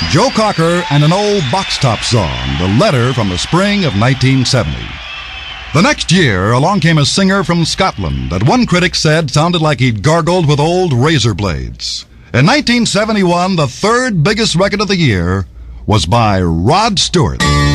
Joe Cocker and an old box top song, The Letter from the Spring of 1970. The next year, along came a singer from Scotland that one critic said sounded like he'd gargled with old razor blades. In 1971, the third biggest record of the year was by Rod Stewart.